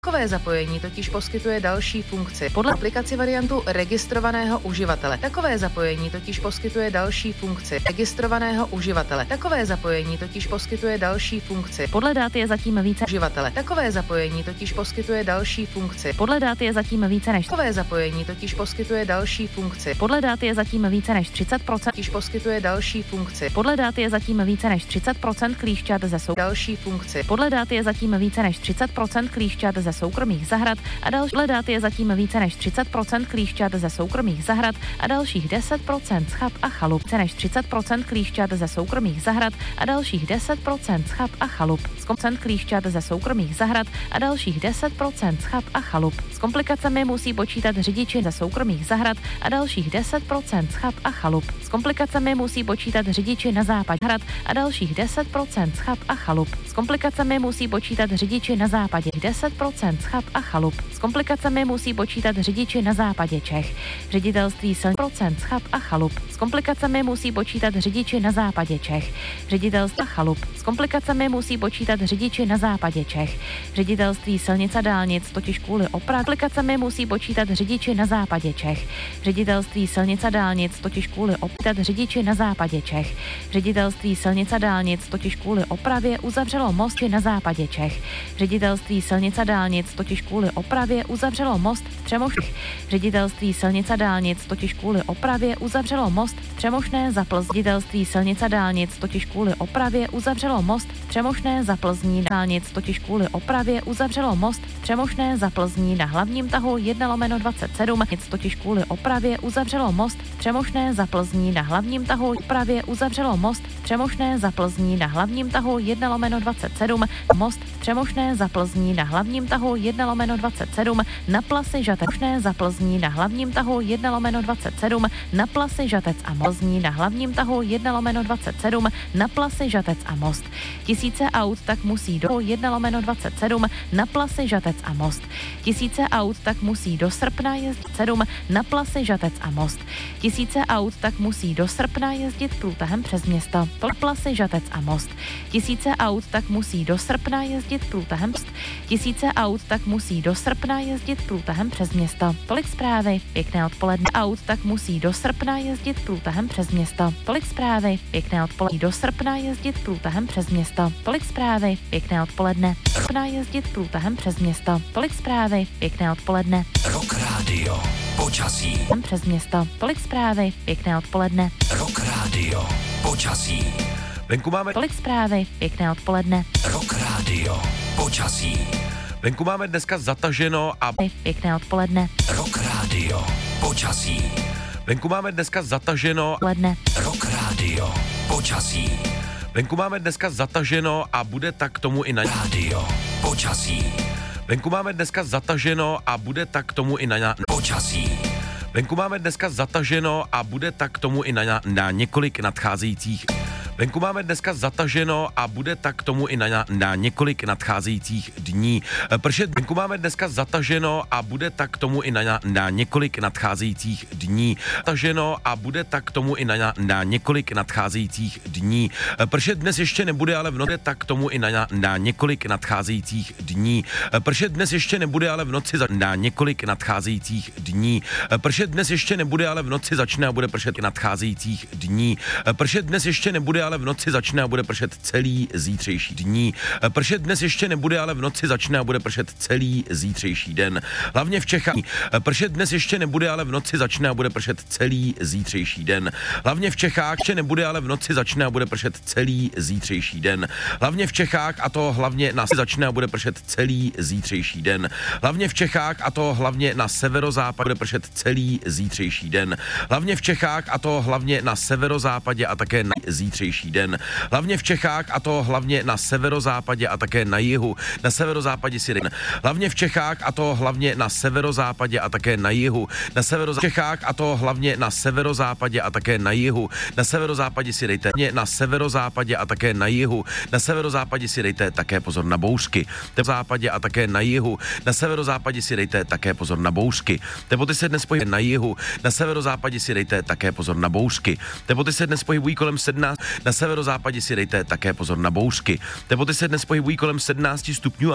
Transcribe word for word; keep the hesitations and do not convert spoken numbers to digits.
Takové zapojení totiž poskytuje další funkci. Podle aplikaci variantu registrovaného uživatele. Takové zapojení totiž poskytuje další funkci. Registrovaného uživatele. Takové zapojení totiž poskytuje další funkci. Podle dat je zatím více uživatele. Takové zapojení totiž poskytuje další funkci. Podle dat je zatím více než Takové zapojení totiž poskytuje další funkci. Podle dat je zatím více než třicet procent Totiž poskytuje další funkci. Podle dat je zatím více než třicet procent klíšťat ze sou... Další funkci. Podle dat je zatím více než třicet procent klíšťat ze soukromých zahrad a další podle dat je zatím více než třicet procent klíšťat ze soukromých zahrad a dalších deset procent z chat a chalup. Více než třicet procent klíšťat ze soukromých zahrad a dalších deset procent z chat a chalup. Z procent klíšťat ze soukromých zahrad a dalších deset procent z chat a chalup. S komplikacemi musí počítat řidiči ze soukromých zahrad a dalších deset procent z chat a chalup. S komplikacemi musí počítat řidiči na západě hrad a dalších deset procent z chat a chalup. S komplikacemi musí počítat řidiči na západě deset procent z chat a chalup. S komplikacemi musí počítat řidiči na západě Čech. Ředitelství silnic procent z chat a chalup. S komplikacemi musí počítat řidiči na západě Čech. Ředitelství a chalup. S komplikacemi musí počítat řidiči na západě Čech. Ředitelství silnic a dálnic totiž kvůli opravě komplikacemi musí počítat řidiči na západě Čech. Ředitelství silnic a dálnic totiž kvůli opýtat řidiči na západě Čech. Ředitelství silnic a dálnic totiž kvůli opravě uzavřelo most na západě Čech. Ředitelství silnic a dálnic totiž kvůli opravě uzavřelo most v Třemoších. Ředitelství silnic a dálnic totiž kvůli opravě uzavřelo most v Třemošné za Plzní. Ředitelství silnic a dálnic totiž kvůli opravě uzavřelo most v Třemošné za Plzní. Dálnic totiž kvůli opravě uzavřelo most v Třemošné za Plzní na hlavním tahu jedna lomeno dvacet sedm. Nic totiž kvůli opravě uzavřelo most v Třemošné za Plzní na hlavním tahu. Opravě uzavřelo most v Třemošné za Plzní na hlavním tahu jedna lomeno dvacet sedm. Most v Třemošné za Plzní na hlavním tahu jedna lomeno dvacet sedm. Na Plasy Žatečné za Plzní na hlavním tahu jedna lomeno dvacet sedm. Na Plasy Žatec a Plzní na hlavním tahu jedna lomeno dvacet sedm. Na Plasy Žatec a Most. Tisíce aut tak musí do jedna lomeno dvacet sedm. Na Plasy Žatec a Most. Tisíce aut tak musí do srpna jezdit sedm. Na Plasy Žatec a Most. Tisíce aut tak musí do srpna jezdit průtahem přes město. Plasy Žatec a Most. Tisíce aut tak musí do srpna jezdit průtahem. Tisíce aut tak musí do srpna jezdit průtahem přes město. Tolik zprávy, pěkné odpoledne. Aut tak musí do srpna jezdit průtahem přes město. Tolik zprávy, pěkné odpoledne. Do srpna jezdit průtahem přes město. Tolik zprávy, pěkné odpoledne. Srpna jezdit průtahem přes město. Tolik zprávy, pěkné odpoledne. Rock Radio. Počasí. Přes město. Tolik zprávy, pěkné odpoledne. Rock Radio. Počasí. Venku máme Tolik zprávy, pěkné odpoledne. Rock Radio. Počasí. Venku máme dneska zataženo a Pěkné odpoledne. Rock Radio. Počasí. venku máme dneska zataženo Odpoledne. Rock Radio. Počasí. venku máme dneska zataženo a bude tak tomu i na Radio. Počasí. venku máme dneska zataženo a bude tak tomu i na, na Počasí. venku máme dneska zataženo a bude tak tomu i na, na, na několik nadcházejících venku máme dneska zataženo a bude tak tomu i na, na, na několik nadcházejících dní. Pršet venku máme dneska zataženo a bude tak tomu i na, na, na několik nadcházejících dní. Zataženo a bude tak tomu i na, na, na několik nadcházejících dní. Pršet dnes ještě nebude, ale v noci tak tomu i na, na, na několik nadcházejících dní. Pršet dnes ještě nebude, ale v noci za, na několik nadcházejících dní. Pršet dnes ještě nebude, ale v noci začne a bude pršet i nadcházejících dní. Pršet dnes ještě nebude, ale v noci začne a bude pršet celý zítřejší dní. Pršet dnes ještě nebude, ale v noci začne a bude pršet celý zítřejší den. Hlavně v Čechách. Pršet dnes ještě nebude, ale v noci začne a bude pršet celý zítřejší den. Hlavně v Čechách ještě nebude, ale v noci začne a bude pršet celý zítřejší den. Hlavně v Čechách a to hlavně na začne a bude pršet celý zítřejší den. Hlavně v Čechách a to hlavně na severozápadě bude pršet celý zítřejší den. Hlavně v Čechách a to hlavně na severozápadě a také na zítřejší den. Hlavně v Čechách a to hlavně na severozápadě a také na jihu. Na severozápadě si dejte. Hlavně v Čechách a to hlavně na severozápadě a také na jihu. Na severozápadě Čechách a to hlavně na severozápadě a také na jihu. Na severozápadě si dejte. Na severozápadě a také na jihu. Na severozápadě si dejte také pozor na bouřky. Na západě a také na jihu. Na severozápadě si dejte také pozor na bouřky. Teploty se dnes pohybují na jihu. Na severozápadě si dejte také pozor na bouřky. Teploty se dnes pohybují kolem sedmnáct. Na severozápadě si dejte také pozor na bouřky. Teploty se dnes pohybují kolem sedmnáct stupňů.